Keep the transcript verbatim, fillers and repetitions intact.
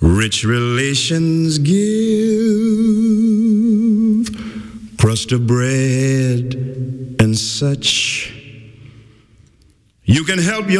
Rich relations give crust of bread and such. You can help your